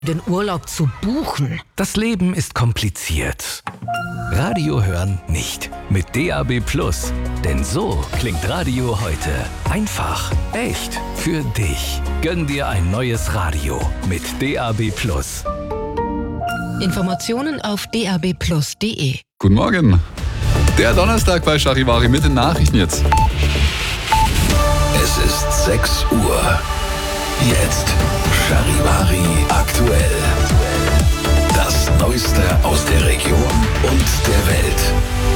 den Urlaub zu buchen. Das Leben ist kompliziert. Radio hören nicht. Mit DAB+. Denn so klingt Radio heute. Einfach, echt, für dich. Gönn dir ein neues Radio mit DAB+. Informationen auf dabplus.de. Guten Morgen. Der Donnerstag bei Charivari mit den Nachrichten jetzt. Es ist 6 Uhr. Jetzt Charivari aktuell. Das Neueste aus der Region und der Welt.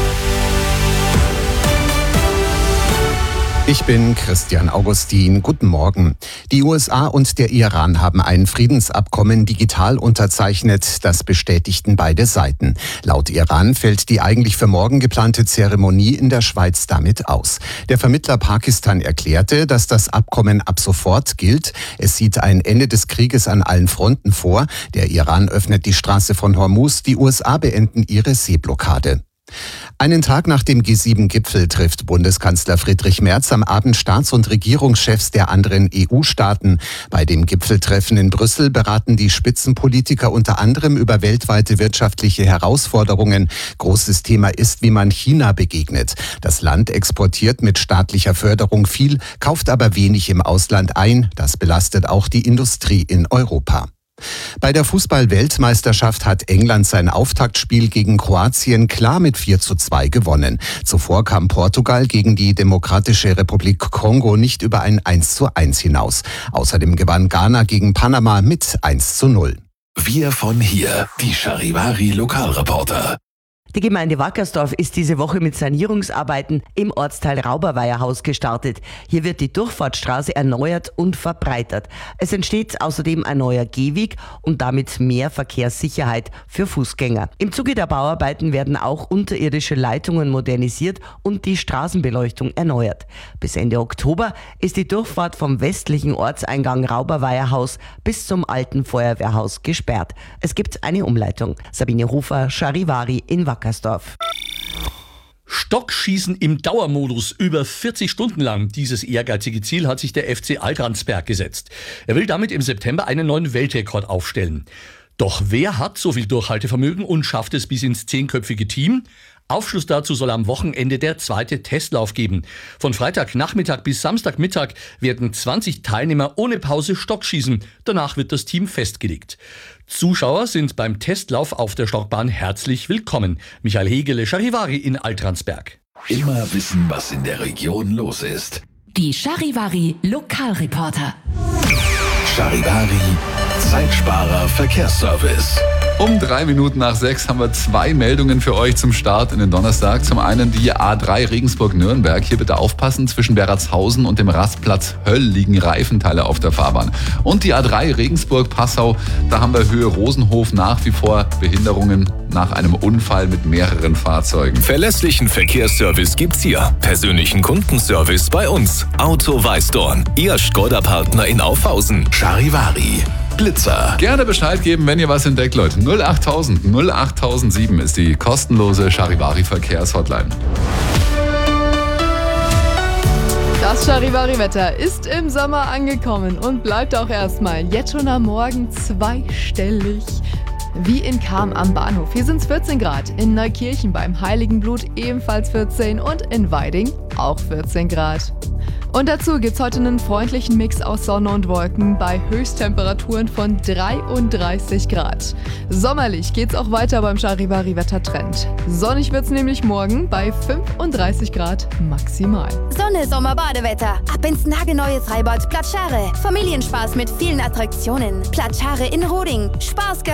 Ich bin Christian Augustin. Guten Morgen. Die USA und der Iran haben ein Friedensabkommen digital unterzeichnet. Das bestätigten beide Seiten. Laut Iran fällt die eigentlich für morgen geplante Zeremonie in der Schweiz damit aus. Der Vermittler Pakistan erklärte, dass das Abkommen ab sofort gilt. Es sieht ein Ende des Krieges an allen Fronten vor. Der Iran öffnet die Straße von Hormuz. Die USA beenden ihre Seeblockade. Einen Tag nach dem G7-Gipfel trifft Bundeskanzler Friedrich Merz am Abend Staats- und Regierungschefs der anderen EU-Staaten. Bei dem Gipfeltreffen in Brüssel beraten die Spitzenpolitiker unter anderem über weltweite wirtschaftliche Herausforderungen. Großes Thema ist, wie man China begegnet. Das Land exportiert mit staatlicher Förderung viel, kauft aber wenig im Ausland ein. Das belastet auch die Industrie in Europa. Bei der Fußball-Weltmeisterschaft hat England sein Auftaktspiel gegen Kroatien klar mit 4:2 gewonnen. Zuvor kam Portugal gegen die Demokratische Republik Kongo nicht über ein 1:1 hinaus. Außerdem gewann Ghana gegen Panama mit 1:0. Wir von hier, die Charivari Lokalreporter. Die Gemeinde Wackersdorf ist diese Woche mit Sanierungsarbeiten im Ortsteil Rauberweierhaus gestartet. Hier wird die Durchfahrtsstraße erneuert und verbreitert. Es entsteht außerdem ein neuer Gehweg und damit mehr Verkehrssicherheit für Fußgänger. Im Zuge der Bauarbeiten werden auch unterirdische Leitungen modernisiert und die Straßenbeleuchtung erneuert. Bis Ende Oktober ist die Durchfahrt vom westlichen Ortseingang Rauberweierhaus bis zum alten Feuerwehrhaus gesperrt. Es gibt eine Umleitung. Sabine Hofer, Charivari in Wackersdorf. Stockschießen im Dauermodus über 40 Stunden lang. Dieses ehrgeizige Ziel hat sich der FC Altransberg gesetzt. Er will damit im September einen neuen Weltrekord aufstellen. Doch wer hat so viel Durchhaltevermögen und schafft es bis ins 10-köpfige Team? Aufschluss dazu soll am Wochenende der zweite Testlauf geben. Von Freitagnachmittag bis Samstagmittag werden 20 Teilnehmer ohne Pause Stockschießen. Danach wird das Team festgelegt. Zuschauer sind beim Testlauf auf der Stockbahn herzlich willkommen. Michael Hegele, Charivari in Altransberg. Immer wissen, was in der Region los ist. Die Charivari Lokalreporter. Charivari Zeitsparer Verkehrsservice. Um 3 Minuten nach 6 haben wir 2 Meldungen für euch zum Start in den Donnerstag. Zum einen die A3 Regensburg-Nürnberg. Hier bitte aufpassen, zwischen Beratshausen und dem Rastplatz Höll liegen Reifenteile auf der Fahrbahn. Und die A3 Regensburg-Passau, da haben wir Höhe Rosenhof nach wie vor Behinderungen nach einem Unfall mit mehreren Fahrzeugen. Verlässlichen Verkehrsservice gibt's hier. Persönlichen Kundenservice bei uns. Auto Weißdorn, Ihr Škoda-Partner in Aufhausen. Charivari Blitzer. Gerne Bescheid geben, wenn ihr was entdeckt, Leute. 08000 08007 ist die kostenlose Charivari Verkehrshotline. Das Charivari-Wetter ist im Sommer angekommen und bleibt auch erstmal. Jetzt schon am Morgen zweistellig. Wie in Cham am Bahnhof. Hier sind es 14 Grad. In Neukirchen beim Heiligen Blut ebenfalls 14 und in Weiding auch 14 Grad. Und dazu gibt's heute einen freundlichen Mix aus Sonne und Wolken bei Höchsttemperaturen von 33 Grad. Sommerlich geht's auch weiter beim Charivari-Wettertrend. Sonnig wird's nämlich morgen bei 35 Grad maximal. Sonne, Sommer, Badewetter. Ab ins nagelneue Freibad Platschare. Familienspaß mit vielen Attraktionen. Platschare in Roding. Spaß